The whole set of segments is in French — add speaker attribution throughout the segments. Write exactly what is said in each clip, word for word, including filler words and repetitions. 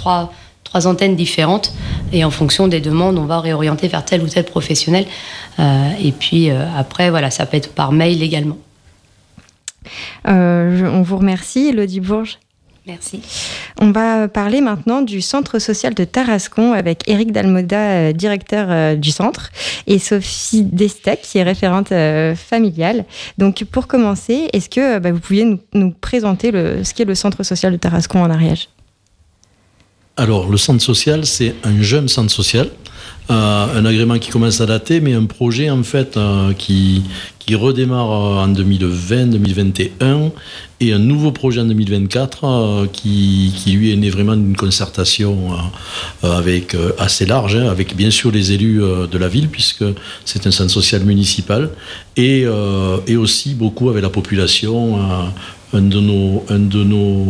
Speaker 1: trois, trois antennes différentes. Et en fonction des demandes, on va réorienter vers tel ou tel professionnel. Euh, et puis euh, après, voilà, ça peut être par mail également.
Speaker 2: Euh, je, on vous remercie, Élodie Bourges.
Speaker 1: Merci.
Speaker 2: On va parler maintenant du centre social de Tarascon avec Éric Dalmoda, euh, directeur euh, du centre, et Sophie Destec, qui est référente euh, familiale. Donc, pour commencer, est-ce que euh, bah, vous pouviez nous, nous présenter le, ce qu'est le centre social de Tarascon en Ariège ?
Speaker 3: Alors, le centre social, c'est un jeune centre social, euh, un agrément qui commence à dater, mais un projet en fait euh, qui, qui redémarre euh, en deux mille vingt deux mille vingt et un, et un nouveau projet en deux mille vingt-quatre euh, qui, qui lui est né vraiment d'une concertation euh, avec, euh, assez large, hein, avec bien sûr les élus euh, de la ville, puisque c'est un centre social municipal, et, euh, et aussi beaucoup avec la population. Euh, Un de nos, un de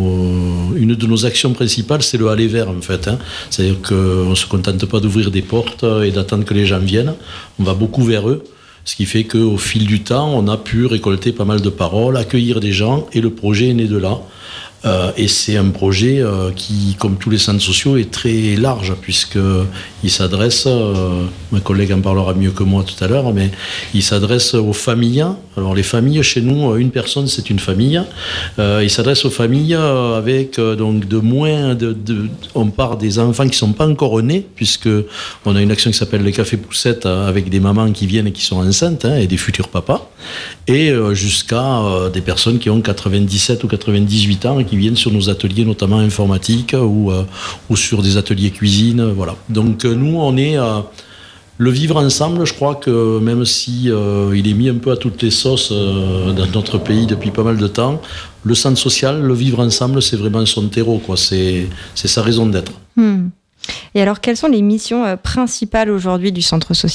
Speaker 3: nos, une de nos actions principales, c'est le aller vers, en fait. Hein. C'est-à-dire qu'on ne se contente pas d'ouvrir des portes et d'attendre que les gens viennent. On va beaucoup vers eux, ce qui fait qu'au fil du temps, on a pu récolter pas mal de paroles, accueillir des gens, et le projet est né de là. Euh, et c'est un projet euh, qui, comme tous les centres sociaux, est très large, puisqu'il s'adresse, euh, ma collègue en parlera mieux que moi tout à l'heure, mais il s'adresse aux familles. Alors les familles, chez nous, une personne, c'est une famille. Euh, il s'adresse aux familles avec euh, donc de moins de, de, on part des enfants qui ne sont pas encore nés, puisqu'on a une action qui s'appelle les cafés poussettes, avec des mamans qui viennent et qui sont enceintes, hein, et des futurs papas, et euh, jusqu'à euh, des personnes qui ont quatre-vingt-dix-sept ou quatre-vingt-dix-huit ans, qui viennent sur nos ateliers, notamment informatiques, ou, euh, ou sur des ateliers cuisine, voilà. Donc euh, nous, on est euh, le vivre ensemble. Je crois que même si euh, il est mis un peu à toutes les sauces euh, dans notre pays depuis pas mal de temps, le centre social, le vivre ensemble, c'est vraiment son terreau, quoi. C'est, c'est sa raison d'être.
Speaker 2: Hmm. Et alors, quelles sont les missions euh, principales aujourd'hui du centre social ?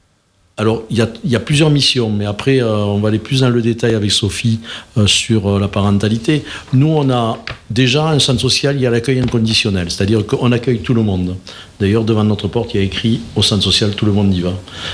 Speaker 3: Alors, il y a, y a plusieurs missions, mais après, euh, on va aller plus dans le détail avec Sophie euh, sur euh, la parentalité. Nous, on a déjà un centre social, il y a l'accueil inconditionnel, c'est-à-dire qu'on accueille tout le monde. D'ailleurs, devant notre porte, il y a écrit « Au centre social, tout le monde y va ».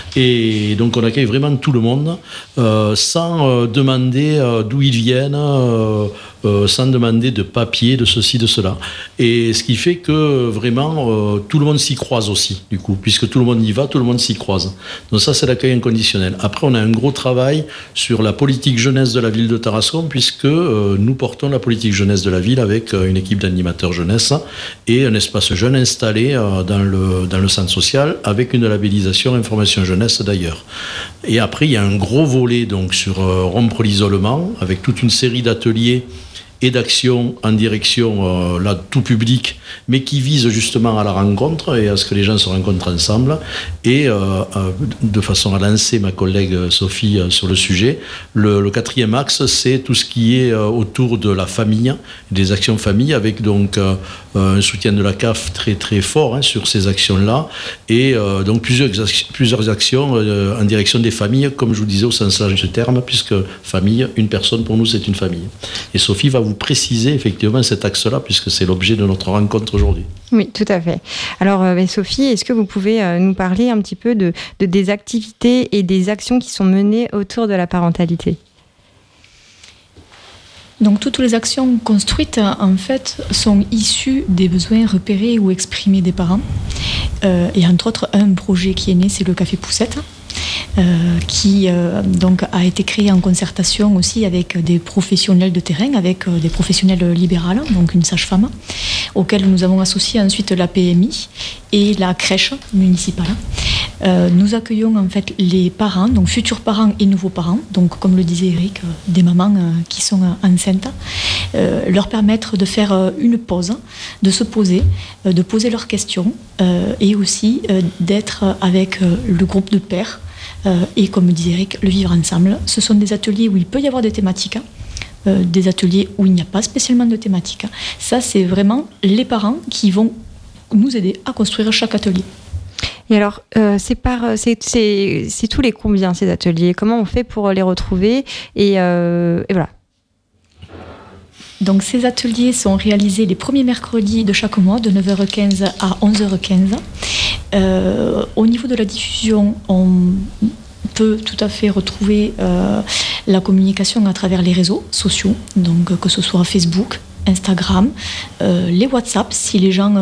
Speaker 3: Et donc, on accueille vraiment tout le monde, euh, sans euh, demander euh, d'où ils viennent, euh, euh, sans demander de papier, de ceci, de cela. Et ce qui fait que, vraiment, euh, tout le monde s'y croise aussi, du coup. Puisque tout le monde y va, tout le monde s'y croise. Donc ça, c'est l'accueil inconditionnel. Après, on a un gros travail sur la politique jeunesse de la ville de Tarascon, puisque euh, nous portons la politique jeunesse de la ville avec euh, une équipe d'animateurs jeunesse et un espace jeune installé euh, dans Dans le, dans le centre social, avec une labellisation information jeunesse d'ailleurs. Et après, il y a un gros volet donc, sur euh, rompre l'isolement, avec toute une série d'ateliers et d'actions en direction, euh, là, tout public, mais qui visent justement à la rencontre et à ce que les gens se rencontrent ensemble. Et euh, euh, de façon à lancer ma collègue Sophie euh, sur le sujet, le, le quatrième axe, c'est tout ce qui est euh, autour de la famille, des actions famille, avec donc euh, un soutien de la C A F très très fort hein, sur ces actions-là, et euh, donc plusieurs, plusieurs actions euh, en direction des familles, comme je vous disais au sens large du terme, puisque famille, une personne, pour nous, c'est une famille. Et Sophie va vous préciser effectivement cet axe-là, puisque c'est l'objet de notre rencontre aujourd'hui.
Speaker 2: Oui, tout à fait. Alors, euh, Sophie, est-ce que vous pouvez euh, nous parler un petit peu de, de, des activités et des actions qui sont menées autour de la parentalité ?
Speaker 4: Donc, toutes les actions construites, en fait, sont issues des besoins repérés ou exprimés des parents. Euh, et entre autres, un projet qui est né, c'est le Café Poussette. Euh, qui euh, donc a été créé en concertation aussi avec des professionnels de terrain, avec euh, des professionnels libérales, donc une sage-femme, auxquels nous avons associé ensuite la P M I et la crèche municipale. Euh, nous accueillons en fait les parents, donc futurs parents et nouveaux parents, donc comme le disait Eric, euh, des mamans euh, qui sont euh, enceintes, euh, leur permettre de faire euh, une pause, de se poser, euh, de poser leurs questions euh, et aussi euh, d'être avec euh, le groupe de pères. Euh, et comme disait Eric, le vivre ensemble. Ce sont des ateliers où il peut y avoir des thématiques, euh, des ateliers où il n'y a pas spécialement de thématiques. Ça, c'est vraiment les parents qui vont nous aider à construire chaque atelier.
Speaker 2: Et alors, euh, c'est, par, c'est, c'est, c'est tous les combien ces ateliers ? Comment on fait pour les retrouver ? Et, euh, et voilà.
Speaker 4: Donc, ces ateliers sont réalisés les premiers mercredis de chaque mois, de neuf heures quinze à onze heures quinze. Euh, au niveau de la diffusion, on peut tout à fait retrouver euh, la communication à travers les réseaux sociaux, donc que ce soit Facebook, Instagram, euh, les WhatsApp, si les gens